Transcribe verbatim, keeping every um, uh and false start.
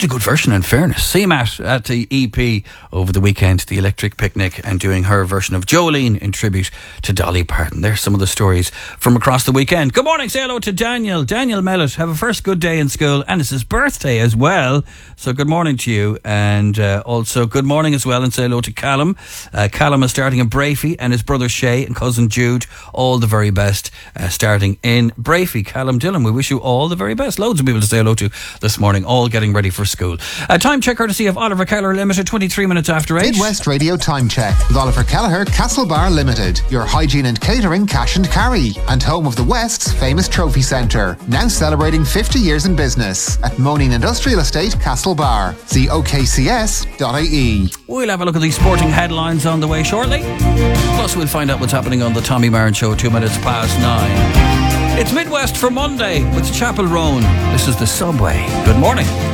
did a good version, in fairness. C MAT at the E P over the weekend, the Electric Picnic, and doing her version of Jolene in tribute to Dolly Parton. There's some of the stories from across the weekend. Good morning, say hello to Daniel. Daniel Mellett, have a first good day in school, and it's his birthday as well. So good morning to you, and uh, also good morning as well, and say hello to Callum. Uh, Callum is starting in Brafey, and his brother Shay and cousin Jude, all the very best, uh, starting in Brafey. Callum Dillon, we wish you all the very best. Loads of people to say hello to this morning, all getting ready for school. Uh, time check courtesy of Oliver Keller Limited, twenty-three minutes after eight. Midwest Radio Time Check with Oliver Kelleher, Castlebar Limited, your hygiene and catering cash and carry, and home of the West's famous trophy centre. Now celebrating fifty years in business at Moaning Industrial Estate, Castlebar. See O K C S dot I E. We'll have a look at these sporting headlines on the way shortly. Plus, we'll find out what's happening on the Tommy Marin Show, two minutes past nine. It's Midwest for Monday with Chapel Roan. This is the Subway. Good morning.